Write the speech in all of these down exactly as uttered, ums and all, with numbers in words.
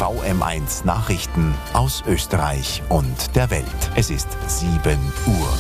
V M eins Nachrichten aus Österreich und der Welt. Es ist sieben Uhr.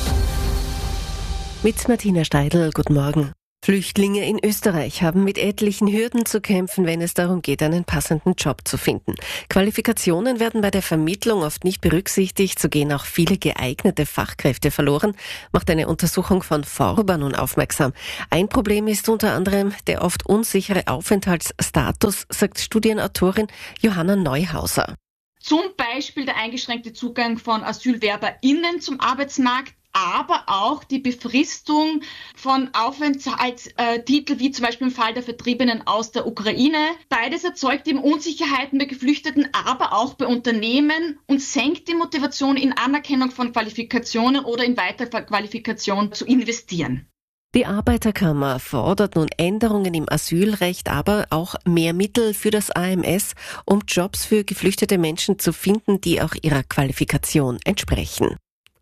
Mit Martina Steidl, guten Morgen. Flüchtlinge in Österreich haben mit etlichen Hürden zu kämpfen, wenn es darum geht, einen passenden Job zu finden. Qualifikationen werden bei der Vermittlung oft nicht berücksichtigt, so gehen auch viele geeignete Fachkräfte verloren, macht eine Untersuchung von Forba nun aufmerksam. Ein Problem ist unter anderem der oft unsichere Aufenthaltsstatus, sagt Studienautorin Johanna Neuhauser. Zum Beispiel der eingeschränkte Zugang von AsylwerberInnen zum Arbeitsmarkt, aber auch die Befristung von Aufenthaltstiteln, wie zum Beispiel im Fall der Vertriebenen aus der Ukraine. Beides erzeugt eben Unsicherheiten bei Geflüchteten, aber auch bei Unternehmen und senkt die Motivation, in Anerkennung von Qualifikationen oder in Weiterqualifikation zu investieren. Die Arbeiterkammer fordert nun Änderungen im Asylrecht, aber auch mehr Mittel für das A M S, um Jobs für geflüchtete Menschen zu finden, die auch ihrer Qualifikation entsprechen.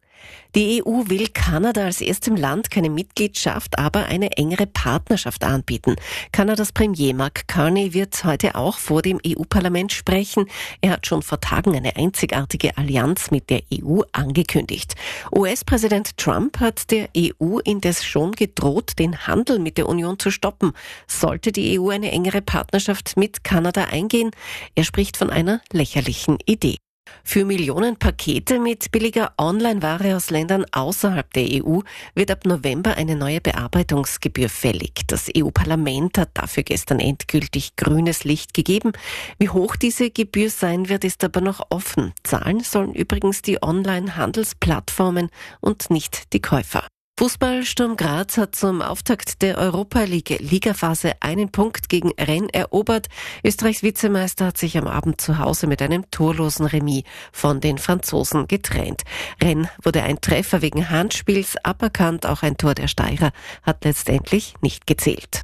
Die E U will Kanada als erstem Land keine Mitgliedschaft, aber eine engere Partnerschaft anbieten. Kanadas Premier Mark Carney wird heute auch vor dem E U-Parlament sprechen. Er hat schon vor Tagen eine einzigartige Allianz mit der E U angekündigt. U S-Präsident Trump hat der E U indes schon gedroht, den Handel mit der Union zu stoppen. Sollte die E U eine engere Partnerschaft mit Kanada eingehen? Er spricht von einer lächerlichen Idee. Für Millionen Pakete mit billiger Online-Ware aus Ländern außerhalb der E U wird ab November eine neue Bearbeitungsgebühr fällig. Das E U-Parlament hat dafür gestern endgültig grünes Licht gegeben. Wie hoch diese Gebühr sein wird, ist aber noch offen. Zahlen sollen übrigens die Online-Handelsplattformen und nicht die Käufer. Fußball Sturm Graz hat zum Auftakt der Europa League Ligaphase einen Punkt gegen Rennes erobert. Österreichs Vizemeister hat sich am Abend zu Hause mit einem torlosen Remis von den Franzosen getrennt. Rennes wurde ein Treffer wegen Handspiels aberkannt, auch ein Tor der Steirer hat letztendlich nicht gezählt.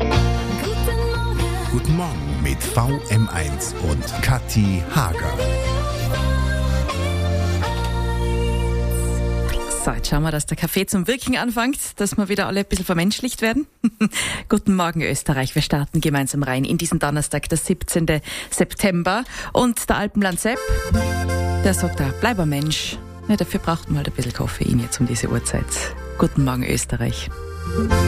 Guten Morgen mit V M eins und Kathi Hager. So, jetzt schauen wir, dass der Kaffee zum Wirken anfängt, dass wir wieder alle ein bisschen vermenschlicht werden. Guten Morgen Österreich, wir starten gemeinsam rein in diesen Donnerstag, der siebzehnten September. Und der Alpenland Sepp, der sagt da, bleib ein Mensch. Ja, dafür braucht man halt ein bisschen Koffein jetzt um diese Uhrzeit. Guten Morgen Österreich.